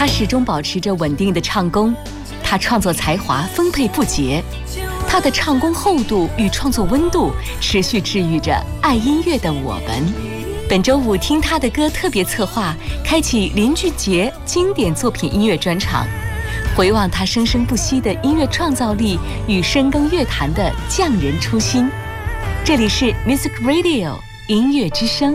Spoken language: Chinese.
他始终保持着稳定的唱功，他创作才华丰沛不竭，他的唱功厚度与创作温度持续治愈着爱音乐的我们。本周五听他的歌特别策划，开启林俊杰经典作品音乐专场，回望他生生不息的音乐创造力与深耕乐坛的匠人初心。这里是 Music Radio 音乐之声。